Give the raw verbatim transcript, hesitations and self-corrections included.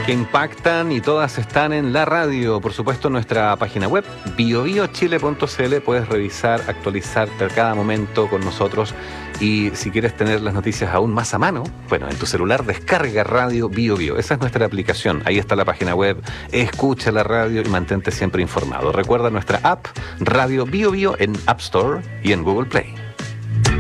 que impactan y todas están en la radio. Por supuesto, en nuestra página web, bio bio chile punto c l, puedes revisar, actualizarte a cada momento con nosotros. Y si quieres tener las noticias aún más a mano, bueno, en tu celular descarga Radio Bio Bio. Esa es nuestra aplicación. Ahí está la página web. Escucha la radio y mantente siempre informado. Recuerda nuestra app Radio Bio Bio en App Store y en Google Play.